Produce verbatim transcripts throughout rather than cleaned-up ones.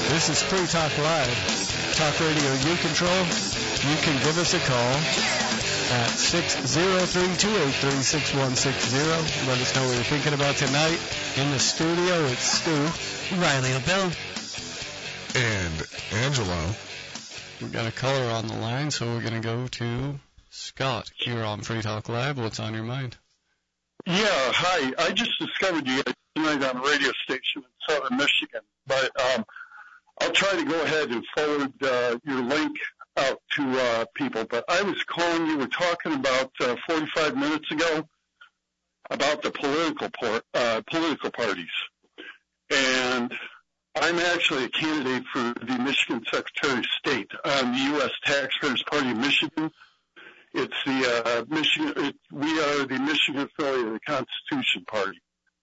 This is Free Talk Live. Talk radio you control. You can give us a call at six zero three, two eight three, six one six zero. Let us know what you're thinking about tonight. In the studio, it's Stu, Riley O'Bill, and Angelo. We've got a caller on the line, so we're going to go to Scott. You're on Free Talk Live. What's on your mind? Yeah, hi. I just discovered you guys tonight on a radio station in southern Michigan, but um, I'll try to go ahead and forward uh, your link out to uh, people. But I was calling, you were talking about uh, forty-five minutes ago about the political por- uh, political parties. And I'm actually a candidate for the Michigan Secretary of State on the U S Taxpayers Party of Michigan. It's the uh, Michigan. It, we are the Michigan affiliate of the Constitution Party.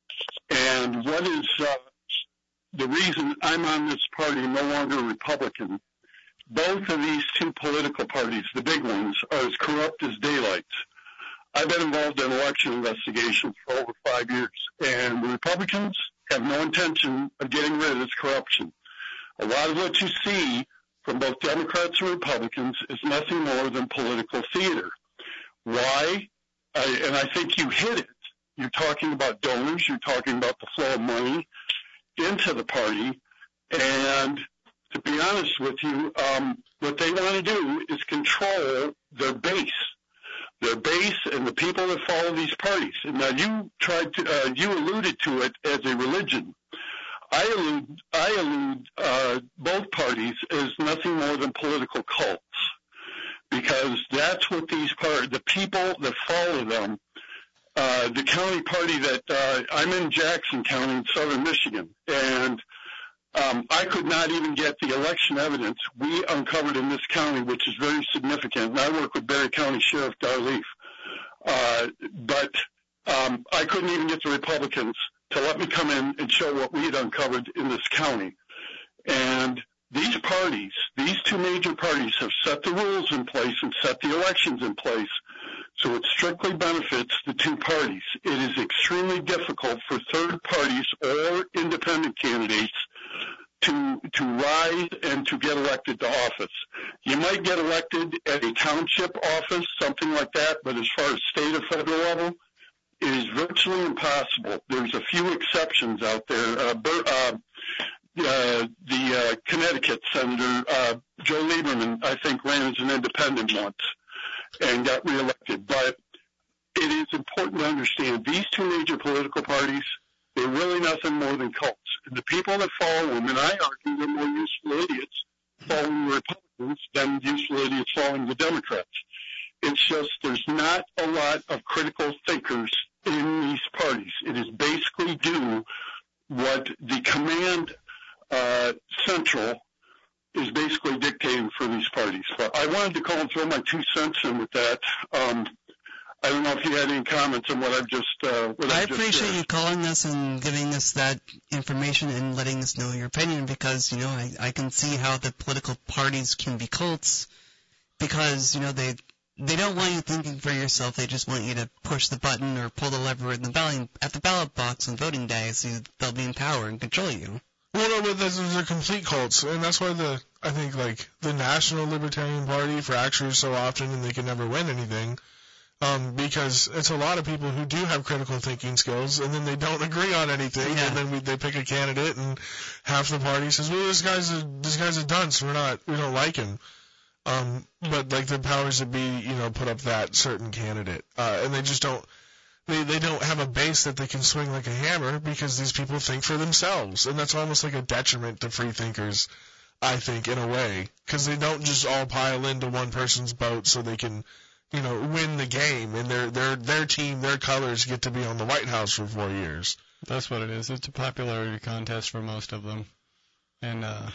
And what is uh, the reason I'm on this party and no longer a Republican? Both of these two political parties, the big ones, are as corrupt as daylights. I've been involved in election investigations for over five years, and the Republicans have no intention of getting rid of this corruption. A lot of what you see from both Democrats and Republicans is nothing more than political theater. Why? I, and I think you hit it. You're talking about donors. You're talking about the flow of money into the party. And to be honest with you, um, what they want to do is control their base. Their base and the people that follow these parties. And now you tried to, uh, you alluded to it as a religion. I allude, I allude uh, both parties as nothing more than political cults, because that's what these part, the people that follow them. Uh, the county party that uh, I'm in Jackson County in southern Michigan, and um, I could not even get the election evidence we uncovered in this county, which is very significant. And I work with Barry County Sheriff Darleaf, uh, but um, I couldn't even get the Republicans to let me come in and show what we had uncovered in this county. And these parties, these two major parties, have set the rules in place and set the elections in place, so it strictly benefits the two parties. It is extremely difficult for third parties or independent candidates to to rise and to get elected to office. You might get elected at a township office, something like that, but as far as state or federal level, it is virtually impossible. There's a few exceptions out there. Uh, uh, uh, the uh, Connecticut Senator uh, Joe Lieberman, I think, ran as an independent once and got reelected. But it is important to understand these two major political parties, they're really nothing more than cults. And the people that follow them, and I argue they're more useful idiots following the Republicans than useful idiots following the Democrats. It's just there's not a lot of critical thinkers in these parties. It is basically do what the command uh, central is basically dictating for these parties. But I wanted to call and throw my two cents in with that. Um, I don't know if you had any comments on what I've just uh, what I I've just appreciate said. you calling us and giving us that information and letting us know your opinion, because, you know, I, I can see how the political parties can be cults, because, you know, they they don't want you thinking for yourself. They just want you to push the button or pull the lever in the ballot, at the ballot box on voting day, so they'll be in power and control you. Well, no, but those are complete cults, and that's why the I think like the National Libertarian Party fractures so often, and they can never win anything, um, because it's a lot of people who do have critical thinking skills, and then they don't agree on anything, Yeah. and then we, they pick a candidate, and half the party says, "Well, this guy's a this guy's a dunce. We're not we don't like him." Um, but like the powers that be, you know, put up that certain candidate, uh, and they just don't. They they don't have a base that they can swing like a hammer, because these people think for themselves, and that's almost like a detriment to free thinkers, I think, in a way, because they don't just all pile into one person's boat so they can, you know, win the game, and their their their team, their colors get to be on the White House for four years. That's what it is. It's a popularity contest for most of them, and uh,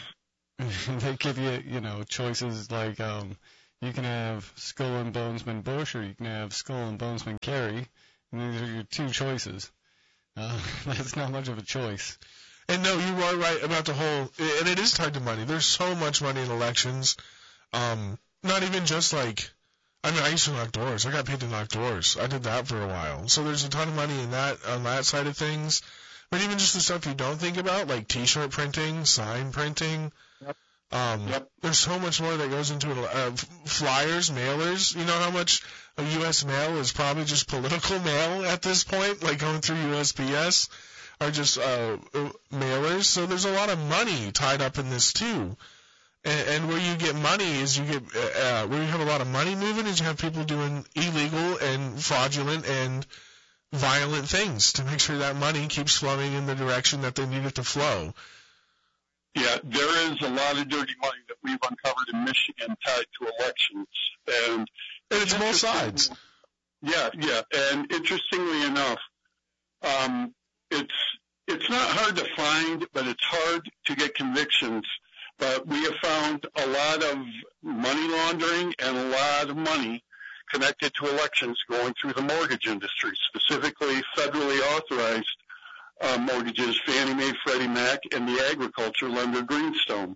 they give you, you know, choices like um, you can have Skull and Bonesman Bush, or you can have Skull and Bonesman Kerry. And these are your two choices. Uh, that's not much of a choice. And no, you are right about the whole, and it is tied to money. There's so much money in elections. Um, not even just like, I mean, I used to knock doors. I got paid to knock doors. I did that for a while. So there's a ton of money in that, on that side of things. but even just the stuff you don't think about, like T-shirt printing, sign printing. Yep. Um, Yep. There's so much more that goes into it. Uh, flyers, mailers. You know how much of U S mail is probably just political mail at this point, like going through U S P S, are just uh, mailers. So there's a lot of money tied up in this too. And, and where you get money is you get uh, where you have a lot of money moving is you have people doing illegal and fraudulent and violent things to make sure that money keeps flowing in the direction that they need it to flow. Yeah, there is a lot of dirty money that we've uncovered in Michigan tied to elections, and, and it's both sides. Yeah, yeah, and interestingly enough, um, it's it's not hard to find, but it's hard to get convictions. But we have found a lot of money laundering and a lot of money connected to elections going through the mortgage industry, specifically federally authorized uh, mortgages, Fannie Mae, Freddie Mac, and the agriculture lender Greenstone.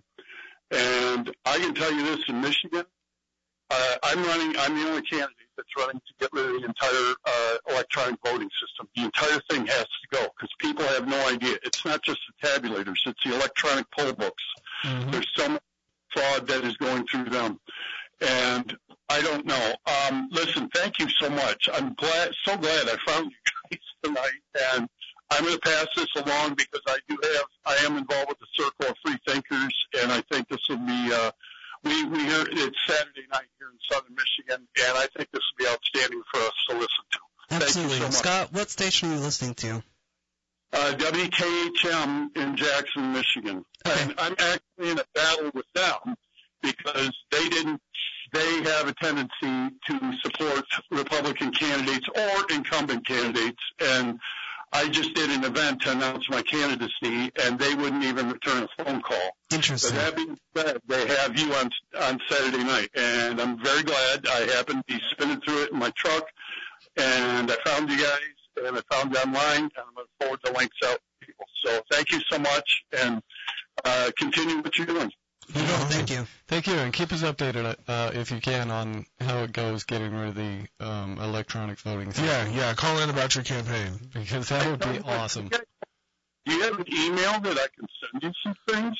And I can tell you this, in Michigan, uh, I'm running, I'm the only candidate that's running to get rid of the entire uh, electronic voting system. The entire thing has to go because people have no idea. It's not just the tabulators, it's the electronic poll books. Mm-hmm. There's some fraud that is going through them. And I don't know. Um, listen, thank you so much. I'm glad, so glad I found you guys tonight. And I'm going to pass this along because I do have, I am involved with the Circle of Free Thinkers, and I think this will be, uh, we, we hear, it's Saturday night here in southern Michigan, and I think this will be outstanding for us to listen to. Absolutely. Thank you so much. Scott, what station are you listening to? Uh, W K H M in Jackson, Michigan. Okay. And I'm actually in a battle with them because they didn't, they have a tendency to support Republican candidates or incumbent candidates, and I just did an event to announce my candidacy, and they wouldn't even return a phone call. Interesting. So that being said, they have you on on Saturday night, and I'm very glad. I happened to be spinning through it in my truck, and I found you guys, and I found you online, and I'm looking forward to links out to people. So thank you so much, and uh, continue what you're doing. No, thank you. Thank you, and keep us updated uh, if you can on how it goes getting rid of the um, electronic voting system. Yeah, yeah. Call in about your campaign. Because that would be awesome. Do you have an email that I can send you some things?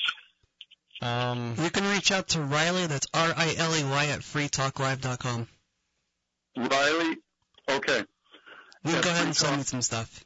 Um, you can reach out to Riley, that's R I L E Y, at free talk live dot com. Riley? Okay. You yeah, go ahead and send talk. me some stuff.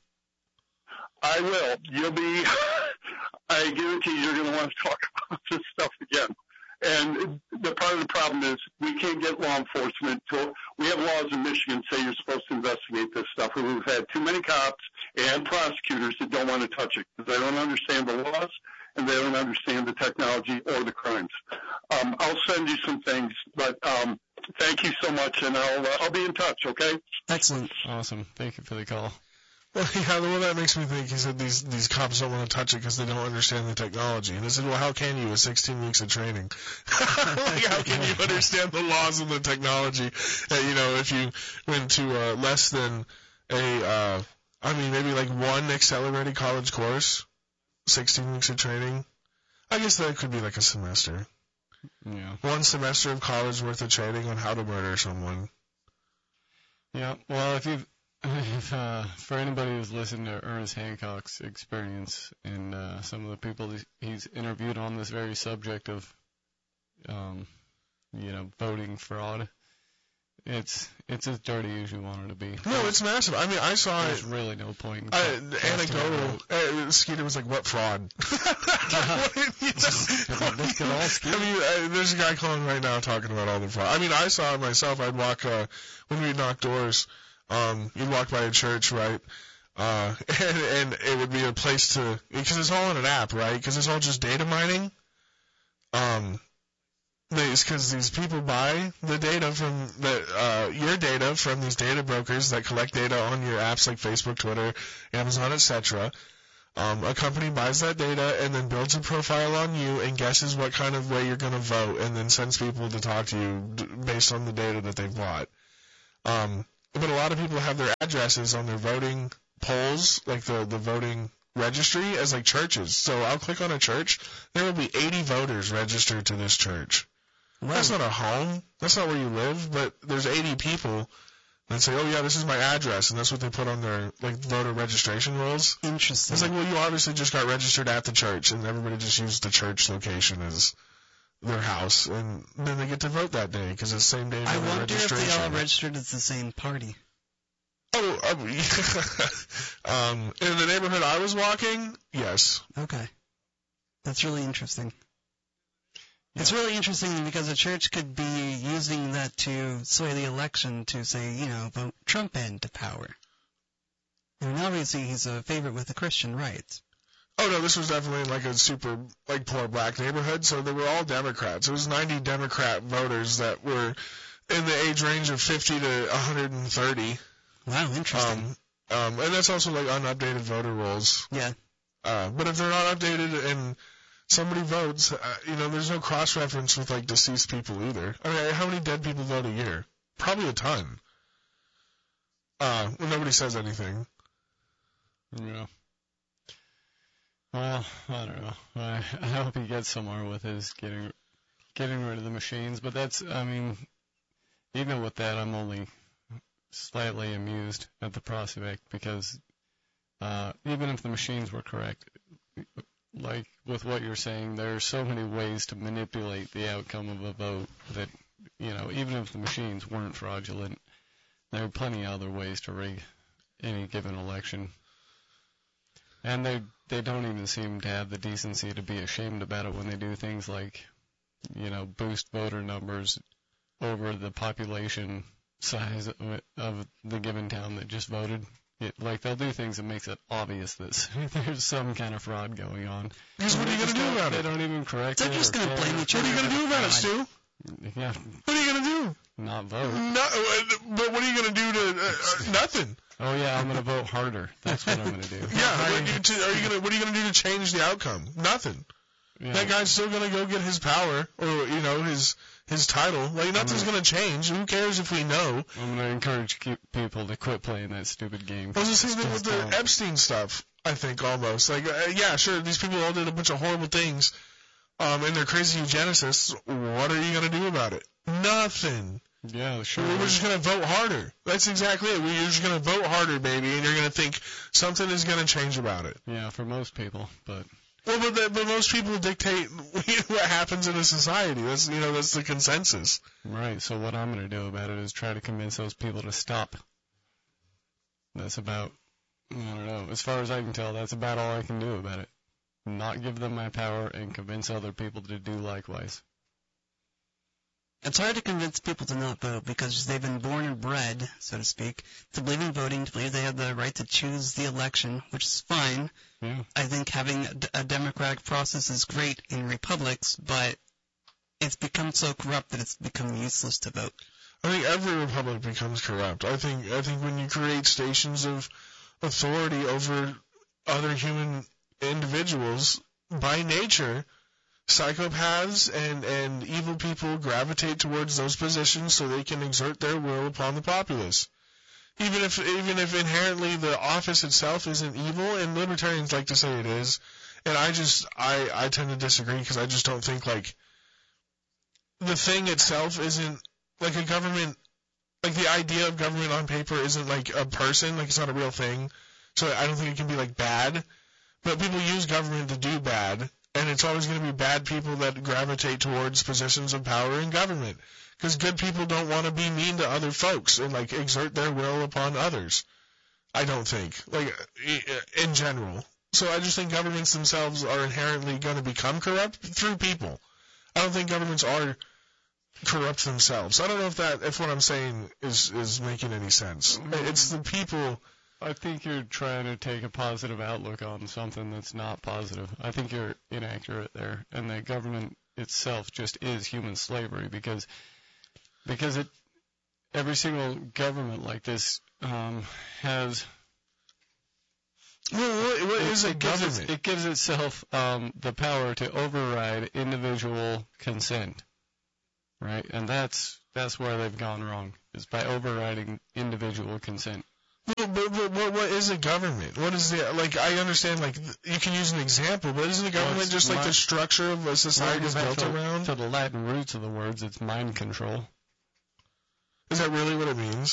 I will. You'll be, I guarantee you're going to want to talk about this stuff again. And the part of the problem is we can't get law enforcement to, we have laws in Michigan say you're supposed to investigate this stuff, and we've had too many cops and prosecutors that don't want to touch it because they don't understand the laws and they don't understand the technology or the crimes. Um, I'll send you some things, but um, thank you so much, and I'll, uh, I'll be in touch, okay? Excellent. Awesome. Thank you for the call. Well, yeah, the one that makes me think, he said these these cops don't want to touch it because they don't understand the technology. And I said, well, how can you with sixteen weeks of training? Like, how can you understand the laws and the technology? Uh, you know, if you went to uh, less than a, uh, I mean, maybe like one accelerated college course, sixteen weeks of training. I guess that could be like a semester. Yeah. One semester of college worth of training on how to murder someone. Yeah. Well, if you've If, uh, for anybody who's listened to Ernest Hancock's experience and uh, some of the people he's, he's interviewed on this very subject of, um, you know, voting fraud, it's it's as dirty as you want it to be. No, it's massive. I mean, I saw There's it. really no point in I, casting anecdotal. a Uh, Skeeter was like, "What fraud?" Look at all Skeeter. I mean, uh, there's a guy calling right now talking about all the fraud. I mean, I saw it myself. I'd walk uh, when we'd knock doors. Um, you'd walk by a church, right? Uh, and, and it would be a place to, because it's all in an app, right? Because it's all just data mining. Um, because these people buy the data from the, uh, your data from these data brokers that collect data on your apps like Facebook, Twitter, Amazon, et cetera. Um, a company buys that data and then builds a profile on you and guesses what kind of way you're going to vote and then sends people to talk to you d- based on the data that they've bought. Um, But a lot of people have their addresses on their voting polls, like the, the voting registry, as like churches. So I'll click on a church. There will be eighty voters registered to this church. Wow. That's not a home. That's not where you live, but there's eighty people and say, oh yeah, this is my address, and that's what they put on their like voter registration rolls. Interesting. It's like, well, you obviously just got registered at the church, and everybody just used the church location as their house, and then they get to vote that day because it's the same day. I of wonder if registration. they all registered as the same party. Oh, um, um, in the neighborhood I was walking, yes. Okay. That's really interesting. Yeah. It's really interesting because the church could be using that to sway the election to say, you know, vote Trump into power. And obviously he's a favorite with the Christian right. Oh, no, this was definitely like a super, like, poor black neighborhood, so they were all Democrats. It was ninety Democrat voters that were in the age range of fifty to one hundred thirty. Wow, interesting. Um, um, and that's also, like, unupdated voter rolls. Yeah. Uh, but if they're not updated and somebody votes, uh, you know, there's no cross-reference with, like, deceased people either. I mean, how many dead people vote a year? Probably a ton. Uh, well, nobody says anything. Yeah. Well, I don't know. I, I hope he gets somewhere with his getting getting rid of the machines. But that's, I mean, even with that, I'm only slightly amused at the prospect because uh, even if the machines were correct, like with what you're saying, there are so many ways to manipulate the outcome of a vote that, you know, even if the machines weren't fraudulent, there are plenty of other ways to rig any given election. And they they don't even seem to have the decency to be ashamed about it when they do things like, you know, boost voter numbers over the population size of, of the given town that just voted. It, like, they'll do things that makes it obvious that there's some kind of fraud going on. Because what are you going to do about they it? They don't even correct They're it. They're just going to blame each other. What are you going to do about it, Stu? Yeah. What are you going to do? Not vote. No, but what are you going to do to uh, uh, nothing? Oh yeah, I'm going to vote harder. That's what I'm going to do. Yeah, what are you, to, are you gonna, what are you going to do to change the outcome? Nothing. Yeah. That guy's still going to go get his power, or, you know, his his title. Like, nothing's going to change. Who cares if we know? I'm going to encourage people to quit playing that stupid game. I was the same thing with the dumb. Epstein stuff, I think, almost. Like, uh, yeah, sure, these people all did a bunch of horrible things, um, and they're crazy eugenicists. What are you going to do about it? Nothing. Yeah, sure. We're just going to vote harder. That's exactly it. We're just going to vote harder, baby, and you're going to think something is going to change about it. Yeah, for most people, but... Well, but, the, but most people dictate what happens in a society. That's, you know, that's the consensus. Right, so what I'm going to do about it is try to convince those people to stop. That's about, I don't know, as far as I can tell, that's about all I can do about it. Not give them my power and convince other people to do likewise. It's hard to convince people to not vote because they've been born and bred, so to speak, to believe in voting, to believe they have the right to choose the election, which is fine. Yeah. I think having a democratic process is great in republics, but it's become so corrupt that it's become useless to vote. I think every republic becomes corrupt. I think I think when you create stations of authority over other human individuals, by nature, psychopaths and, and evil people gravitate towards those positions so they can exert their will upon the populace. Even if even if inherently the office itself isn't evil, and libertarians like to say it is, and I just I, I tend to disagree because I just don't think like the thing itself isn't like a government, like the idea of government on paper isn't like a person, like it's not a real thing. So I don't think it can be like bad, but people use government to do bad. And it's always going to be bad people that gravitate towards positions of power in government. Because good people don't want to be mean to other folks and, like, exert their will upon others. I don't think. Like, in general. So I just think governments themselves are inherently going to become corrupt through people. I don't think governments are corrupt themselves. I don't know if that, if what I'm saying is, is making any sense. It's the people... I think you're trying to take a positive outlook on something that's not positive. I think you're inaccurate there, and the government itself just is human slavery because because it every single government like this um, has. Well, what, what is a government? Gives it, it gives itself um, the power to override individual consent, right? And that's that's where they've gone wrong, is by overriding individual consent. But, but, but what, what is a government? What is the, like, I understand, like, you can use an example, but isn't a government well, just like mind, the structure of a society is built to, around? To the Latin roots of the words, it's mind control. Is that really what it means?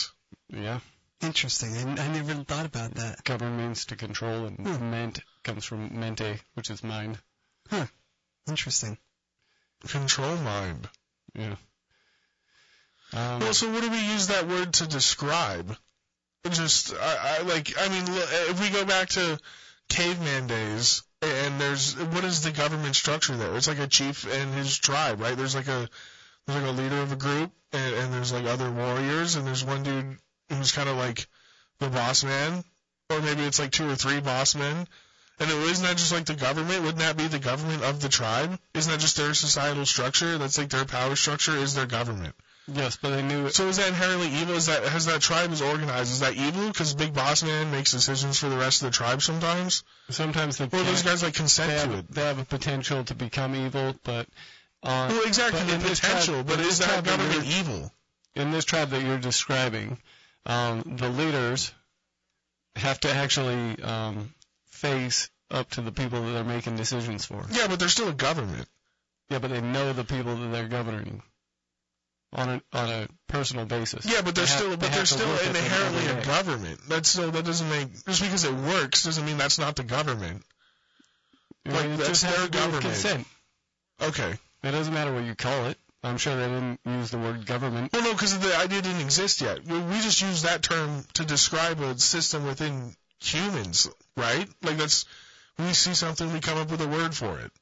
Yeah. Interesting. I, I never thought about that. Govern means to control, and Hmm. ment comes from mente, which is mind. Huh. Interesting. Control mind. Yeah. Um, Well, so what do we use that word to describe? Just, I, I like, I mean, look, if we go back to caveman days, and there's, what is the government structure there? It's like a chief and his tribe, right? There's like a, there's like a leader of a group, and, and there's like other warriors, and there's one dude who's kind of like the boss man, or maybe it's like two or three boss men. And it, isn't that just like the government? Wouldn't that be the government of the tribe? Isn't that just their societal structure? That's like their power structure is their government. yes, but they knew it. So is that inherently evil? Is that has that tribe is organized? Is that evil? Because Big Boss Man makes decisions for the rest of the tribe sometimes. Sometimes they Or can't- those guys like consent they to have, it. they have a potential to become evil, but uh, Well, exactly but the in this potential, tribe- but in is this that tribe that government you're- evil? in this tribe that you're describing, um, the leaders have to actually um, face up to the people that they're making decisions for. Yeah, but they're still a government. Yeah, but they know the people that they're governing on a on a personal basis. Yeah, but they're They have- still they but have they're to still work with them inherently every a day. government. That's still that doesn't make just because it works doesn't mean that's not the government. You like, know, it that's just has their to do with government. consent. Okay. It doesn't matter what you call it. I'm sure they didn't use the word government. Well, no, because the idea didn't exist yet. We we just use that term to describe a system within humans, right? Like that's we see something, we come up with a word for it.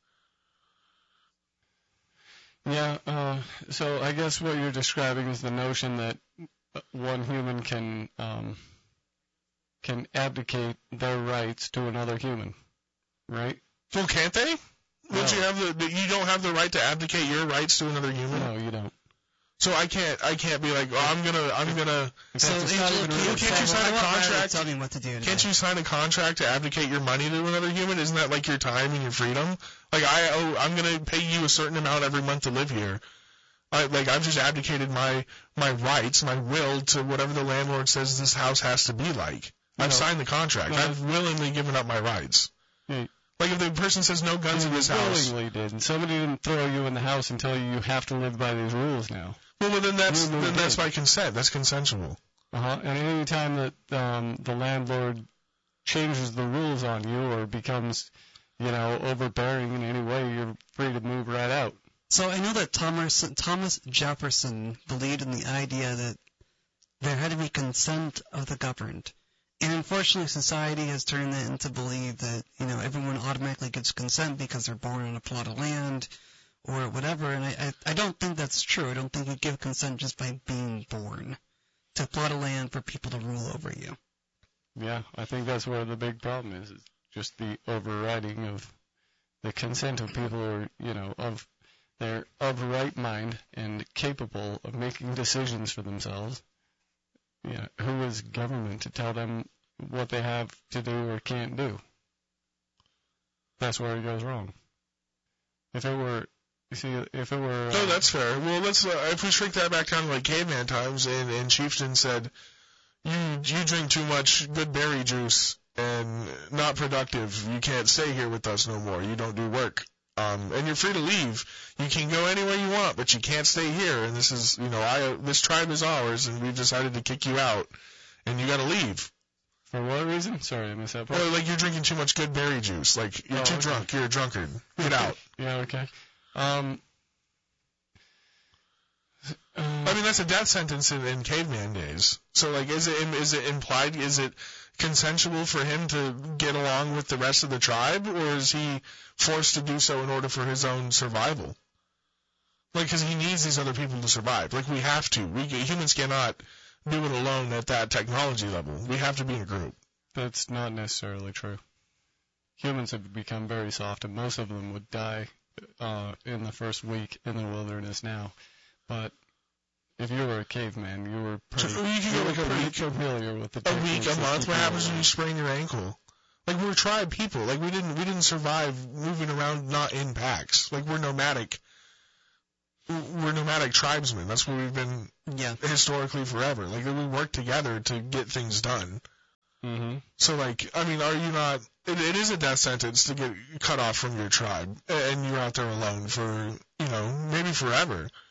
Yeah, uh, so I guess what you're describing is the notion that one human can um, can abdicate their rights to another human, right? Well, can't they? Don't No. you have the you don't have the right to abdicate your rights to another human? No, you don't. So I can't I can't be like, oh, I'm gonna I'm gonna In So, fact, it's not Angel, even can real. you, Can't you tell- sign a I want Riley to contract? Tell me what to do. Can't you sign a contract to abdicate your money to another human? Isn't that like your time and your freedom? Like I oh I'm gonna pay you a certain amount every month to live here. I, like I've just abdicated my my rights, my will to whatever the landlord says this house has to be like. I've No. signed the contract. No. I've willingly given up my rights. Yeah. Like if the person says no guns in this You house, willingly did, and somebody didn't throw you in the house and tell you you have to live by these rules now. well, well then that's You moved then that's in. by consent. That's consensual. Uh-huh. And any time that um, the landlord changes the rules on you or becomes, you know, overbearing in any way, you're free to move right out. So I know that Thomas Thomas Jefferson believed in the idea that there had to be consent of the governed. And unfortunately, society has turned that into believe that, you know, everyone automatically gets consent because they're born on a plot of land or whatever. And I, I, I don't think that's true. I don't think you give consent just by being born to a plot of land for people to rule over you. Yeah, I think that's where the big problem is, is just the overriding of the consent of people who are, you know, of they're of right mind and capable of making decisions for themselves. Yeah, who is government to tell them what they have to do or can't do? That's where it goes wrong. If it were, you see, if it were. No, uh, that's fair. Well, let's uh, if we shrink that back down to like caveman times, and, and Chieftain said, "You you drink too much good berry juice and not productive. You can't stay here with us no more. You don't do work. Um, and you're free to leave. You can go anywhere you want, but you can't stay here. And this is, you know, I this tribe is ours, and we've decided to kick you out, and you got to leave. For what reason? Sorry, I missed that part. Well, like you're drinking too much good berry juice. Like you're Oh, too okay. drunk. You're a drunkard. Get out." Yeah, okay. Um, uh, I mean, that's a death sentence in, in caveman days. So, like, is it is it implied? Is it consensual for him to get along with the rest of the tribe, or is he forced to do so in order for his own survival? Like, because he needs these other people to survive. Like, we have to. We humans cannot do it alone at that technology level. We have to be in a group. That's not necessarily true. Humans have become very soft, and most of them would die uh, in the first week in the wilderness now. But if you were a caveman, you were pretty, So you can go you were like a pretty week- familiar with the A week, techniques a that month. keep What you happens when alive. you sprain your ankle? Like, we're tribe people. Like, we didn't we didn't survive moving around not in packs. Like, we're nomadic. We're nomadic tribesmen. That's what we've been Yeah. historically forever. Like, we work together to get things done. Mm-hmm. So, like, I mean, are you not? It, it is a death sentence to get cut off from your tribe, and you're out there alone for, you know, maybe forever.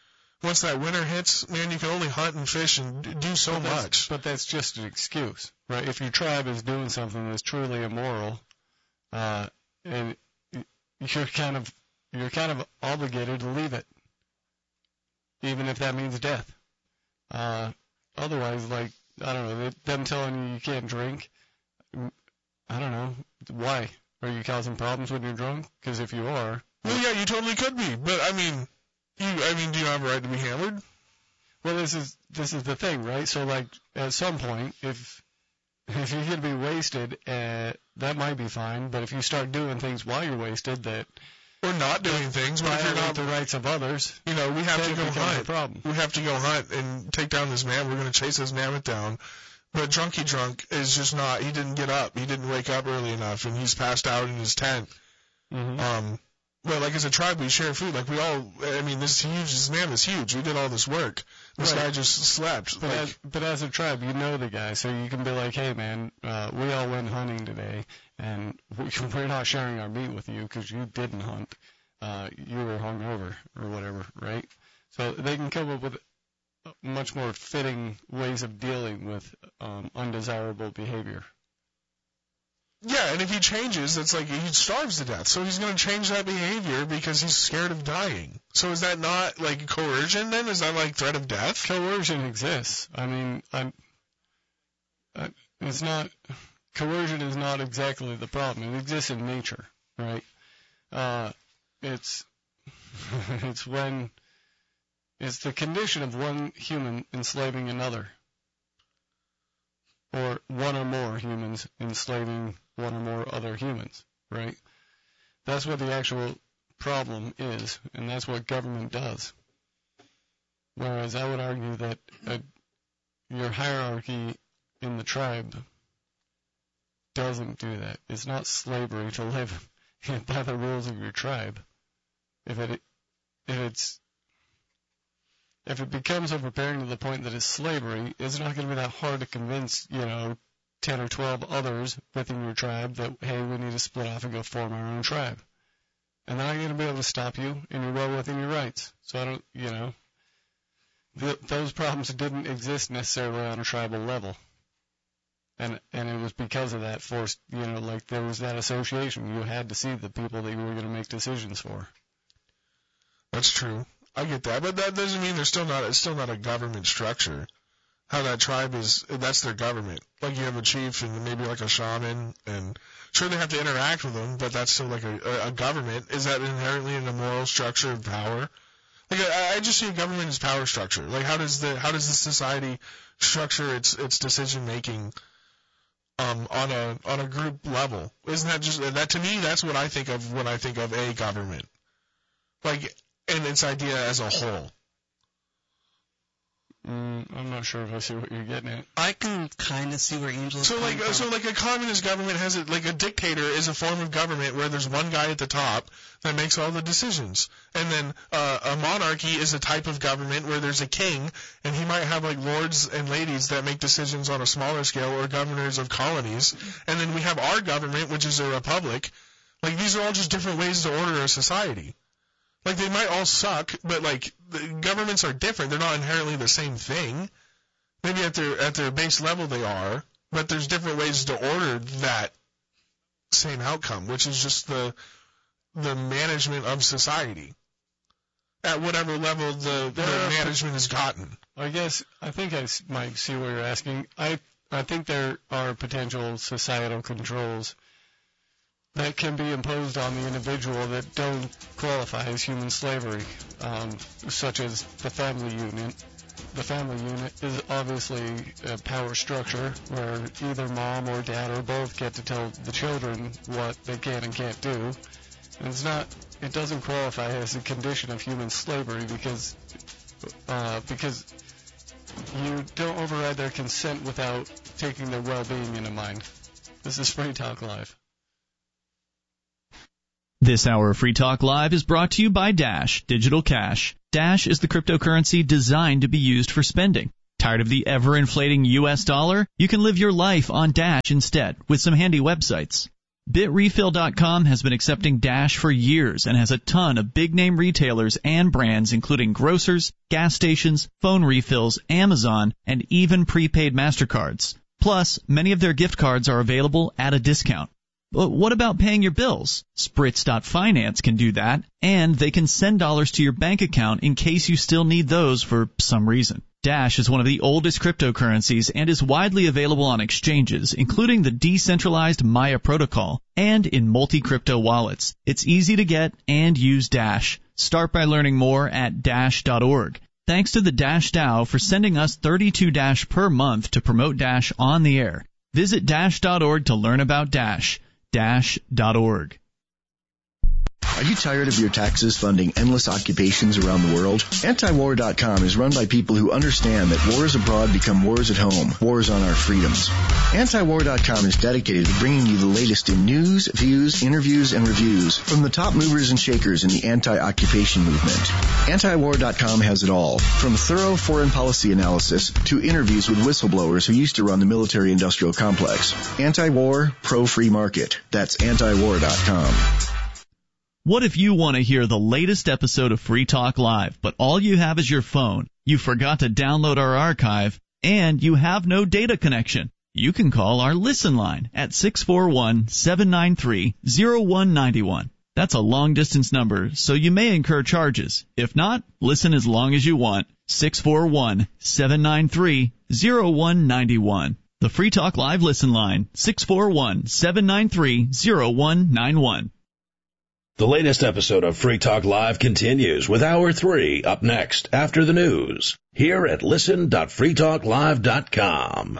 once that winter hits, man, you can only hunt and fish and do so but that's, much. But that's just an excuse, right? If your tribe is doing something that's truly immoral, uh, and you're kind of you're kind of obligated to leave it, even if that means death. Uh, otherwise, like I don't know, them telling you you can't drink. I don't know why. Are you causing problems when you're drunk? Because if you are, well, yeah, you totally could be. But I mean, you I mean, do you have a right to be hammered? Well, this is this is the thing, right? So, like, at some point, if if you're gonna be wasted, uh, that might be fine. But if you start doing things while you're wasted, that or not doing things, but if you're not the rights of others, you know, we have to go hunt. A problem. We have to go hunt and take down this man. We're gonna chase this mammoth down. But Drunky Drunk is just not. He didn't get up. He didn't wake up early enough, and he's passed out in his tent. Mm-hmm. Um, but like as a tribe, we share food. Like we all. I mean, this huge. This man is huge. We did all this work. This right. guy just slept. But, like, as, but as a tribe, you know the guy, so you can be like, hey man, uh, we all went hunting today, and we, we're not sharing our meat with you because you didn't hunt. Uh, you were hungover or whatever, right? So they can come up with much more fitting ways of dealing with um, undesirable behavior. Yeah, and if he changes, it's like he starves to death. So he's going to change that behavior because he's scared of dying. So is that not like coercion then? Is that like threat of death? Coercion exists. I mean, I'm, I, it's not, coercion is not exactly the problem. It exists in nature, right? Uh, it's, it's when, it's the condition of one human enslaving another, or one or more humans enslaving one or more other humans, right? That's what the actual problem is, and that's what government does. Whereas I would argue that uh, your hierarchy in the tribe doesn't do that. It's not slavery to live by the rules of your tribe. If it, if it's If it becomes overbearing to the point that it's slavery, it's not going to be that hard to convince, you know, ten or twelve others within your tribe that, hey, we need to split off and go form our own tribe. And they're not going to be able to stop you, and you're well within your rights. So I don't, you know, th- those problems didn't exist necessarily on a tribal level. And and it was because of that forced, you know, like there was that association. You had to see the people that you were going to make decisions for. That's true. I get that, but that doesn't mean there's still not it's still not a government structure. How that tribe is, that's their government. Like you have a chief and maybe like a shaman, and sure they have to interact with them, but that's still like a, a government. Is that inherently an immoral structure of power? Like I, I just see a government as power structure. Like how does the how does the society structure its its decision making um on a on a group level? Isn't that just that to me? That's what I think of when I think of a government. Like. And its idea as a whole. Mm, I'm not sure if I see what you're getting at. I can kind of see where Angel's so like from. so like a communist government has it like a dictator is a form of government where there's one guy at the top that makes all the decisions, and then uh, a monarchy is a type of government where there's a king and he might have like lords and ladies that make decisions on a smaller scale or governors of colonies, and then we have our government which is a republic. Like these are all just different ways to order a society. Like, they might all suck, but, like, the governments are different. They're not inherently the same thing. Maybe at their at their base level they are, but there's different ways to order that same outcome, which is just the the management of society at whatever level the, the management has gotten. I guess, I think I might see what you're asking. I, I think there are potential societal controls that can be imposed on the individual that don't qualify as human slavery, um, such as the family unit. The family unit is obviously a power structure where either mom or dad or both get to tell the children what they can and can't do. And it's not, it doesn't qualify as a condition of human slavery because, uh, because you don't override their consent without taking their well-being into mind. This is Free Talk Live. This hour of Free Talk Live is brought to you by Dash Digital Cash. Dash is the cryptocurrency designed to be used for spending. Tired of the ever-inflating U S dollar? You can live your life on Dash instead with some handy websites. Bit Refill dot com has been accepting Dash for years and has a ton of big-name retailers and brands including grocers, gas stations, phone refills, Amazon, and even prepaid MasterCards. Plus, many of their gift cards are available at a discount. But what about paying your bills? Spritz dot Finance can do that, and they can send dollars to your bank account in case you still need those for some reason. Dash is one of the oldest cryptocurrencies and is widely available on exchanges, including the decentralized Maya protocol, and in multi-crypto wallets. It's easy to get and use Dash. Start by learning more at dash dot org. Thanks to the Dash DAO for sending us thirty-two Dash per month to promote Dash on the air. Visit dash dot org to learn about Dash. dash dot org. Are you tired of your taxes funding endless occupations around the world? anti war dot com is run by people who understand that wars abroad become wars at home, wars on our freedoms. anti war dot com is dedicated to bringing you the latest in news, views, interviews, and reviews from the top movers and shakers in the anti-occupation movement. anti war dot com has it all, from thorough foreign policy analysis to interviews with whistleblowers who used to run the military-industrial complex. Anti-war, pro-free market. That's anti war dot com. What if you want to hear the latest episode of Free Talk Live, but all you have is your phone, you forgot to download our archive, and you have no data connection? You can call our Listen line at six four one, seven nine three, zero one nine one. That's a long-distance number, so you may incur charges. If not, listen as long as you want. six four one, seven nine three, zero one nine one. The Free Talk Live Listen line, six four one, seven nine three, zero one nine one. The latest episode of Free Talk Live continues with Hour three up next after the news here at listen dot free talk live dot com.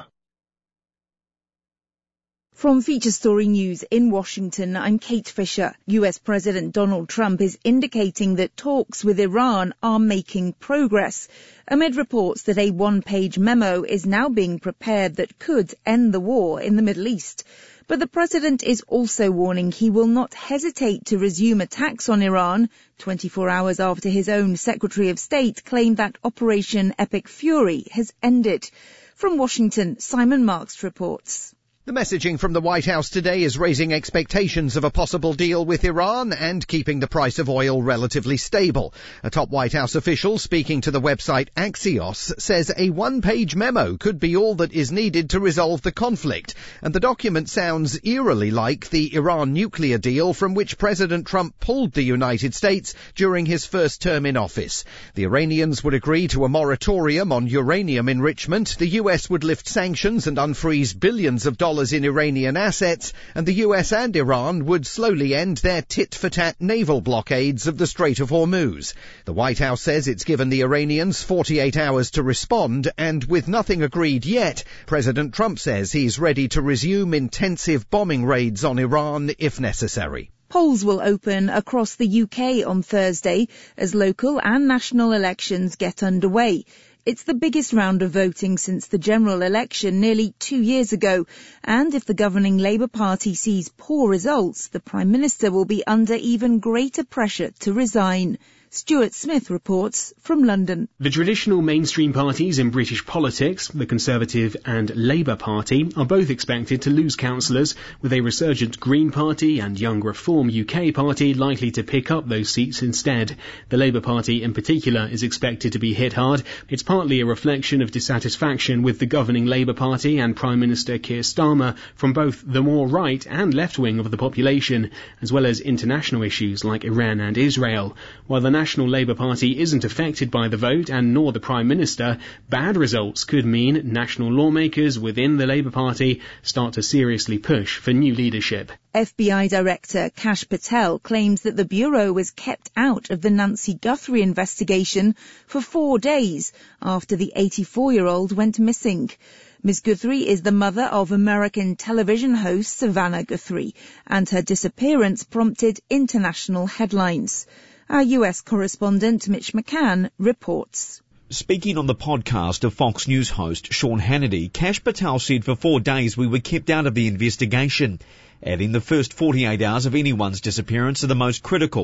From Feature Story News in Washington, I'm Kate Fisher. U S President Donald Trump is indicating that talks with Iran are making progress, amid reports that a one-page memo is now being prepared that could end the war in the Middle East. But the president is also warning he will not hesitate to resume attacks on Iran, twenty-four hours after his own Secretary of State claimed that Operation Epic Fury has ended. From Washington, Simon Marks reports. The messaging from the White House today is raising expectations of a possible deal with Iran and keeping the price of oil relatively stable. A top White House official speaking to the website Axios says a one-page memo could be all that is needed to resolve the conflict, and the document sounds eerily like the Iran nuclear deal from which President Trump pulled the United States during his first term in office. The Iranians would agree to a moratorium on uranium enrichment, the U S would lift sanctions and unfreeze billions of dollars in Iranian assets, and the U S and Iran would slowly end their tit-for-tat naval blockades of the Strait of Hormuz. The White House says it's given the Iranians forty-eight hours to respond, and with nothing agreed yet, President Trump says he's ready to resume intensive bombing raids on Iran if necessary. Polls will open across the U K on Thursday as local and national elections get underway. It's the biggest round of voting since the general election nearly two years ago, and if the governing Labour Party sees poor results, the Prime Minister will be under even greater pressure to resign. Stuart Smith reports from London. The traditional mainstream parties in British politics, the Conservative and Labour Party, are both expected to lose councillors, with a resurgent Green Party and Young Reform U K Party likely to pick up those seats instead. The Labour Party in particular is expected to be hit hard. It's partly a reflection of dissatisfaction with the governing Labour Party and Prime Minister Keir Starmer from both the more right and left wing of the population, as well as international issues like Iran and Israel. While the National Labour Party isn't affected by the vote, and nor the Prime Minister, bad results could mean national lawmakers within the Labour Party start to seriously push for new leadership. F B I Director Kash Patel claims that the Bureau was kept out of the Nancy Guthrie investigation for four days after the eighty-four-year-old went missing. Miz Guthrie is the mother of American television host Savannah Guthrie, and her disappearance prompted international headlines. Our U S correspondent Mitch McCann reports. Speaking on the podcast of Fox News host Sean Hannity, Kash Patel said for four days we were kept out of the investigation, adding the first forty-eight hours of anyone's disappearance are the most critical.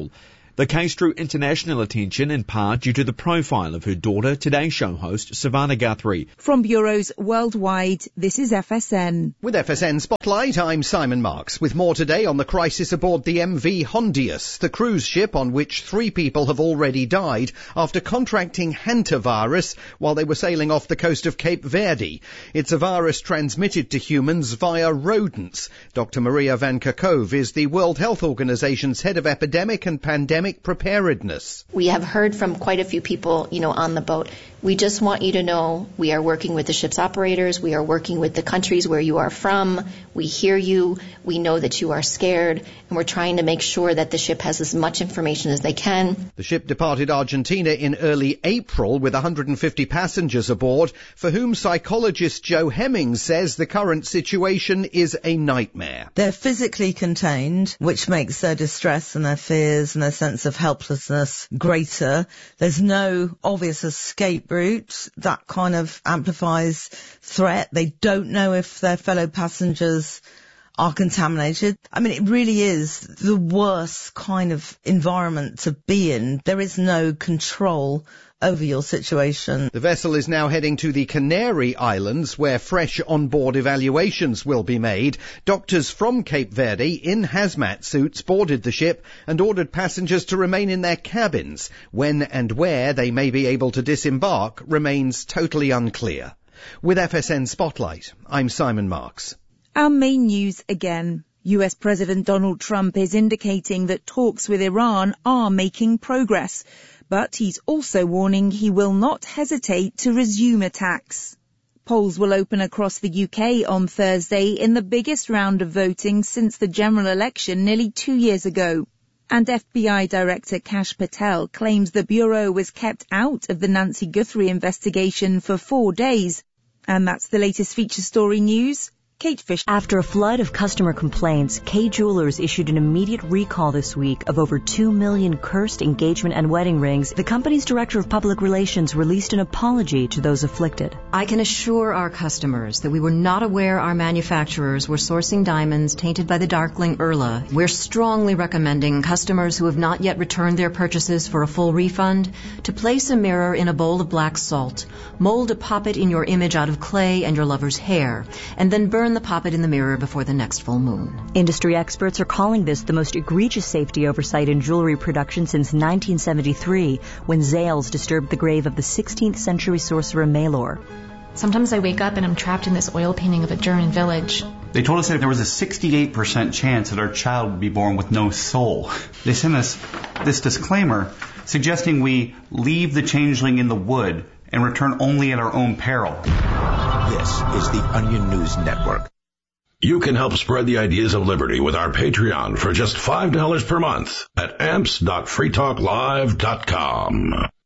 The case drew international attention in part due to the profile of her daughter, Today Show host Savannah Guthrie. From bureaus worldwide, this is F S N. With F S N Spotlight, I'm Simon Marks. With more today on the crisis aboard the M V Hondius, the cruise ship on which three people have already died after contracting hantavirus while they were sailing off the coast of Cape Verde. It's a virus transmitted to humans via rodents. Doctor Maria van Kerkhove is the World Health Organization's head of epidemic and pandemic preparedness. We have heard from quite a few people, you know, on the boat. We just want you to know we are working with the ship's operators. We are working with the countries where you are from. We hear you. We know that you are scared. And we're trying to make sure that the ship has as much information as they can. The ship departed Argentina in early April with one hundred fifty passengers aboard, for whom psychologist Joe Hemmings says the current situation is a nightmare. They're physically contained, which makes their distress and their fears and their sense of helplessness greater. There's no obvious escape route. That kind of amplifies threat. They don't know if their fellow passengers are contaminated. I mean, it really is the worst kind of environment to be in. There is no control over your situation. The vessel is now heading to the Canary Islands, where fresh on-board evaluations will be made. Doctors from Cape Verde in hazmat suits boarded the ship and ordered passengers to remain in their cabins. When and where they may be able to disembark remains totally unclear. With F S N Spotlight, I'm Simon Marks. Our main news again. U S President Donald Trump is indicating that talks with Iran are making progress, but he's also warning he will not hesitate to resume attacks. Polls will open across the U K on Thursday in the biggest round of voting since the general election nearly two years ago. And F B I Director Kash Patel claims the Bureau was kept out of the Nancy Guthrie investigation for four days. And that's the latest feature story news. Kate Fish. After a flood of customer complaints, Kay Jewelers issued an immediate recall this week of over two million cursed engagement and wedding rings. The company's director of public relations released an apology to those afflicted. I can assure our customers that we were not aware our manufacturers were sourcing diamonds tainted by the Darkling Urla. We're strongly recommending customers who have not yet returned their purchases for a full refund to place a mirror in a bowl of black salt, mold a poppet in your image out of clay and your lover's hair, and then burn the poppet in the mirror before the next full moon. Industry experts are calling this the most egregious safety oversight in jewelry production since nineteen seventy-three, when Zales disturbed the grave of the sixteenth century sorcerer Maelor. Sometimes I wake up and I'm trapped in this oil painting of a German village. They told us that there was a sixty-eight percent chance that our child would be born with no soul. They sent us this disclaimer suggesting we leave the changeling in the wood and return only at our own peril. This is the Onion News Network. You can help spread the ideas of liberty with our Patreon for just five dollars per month at amps dot free talk live dot com.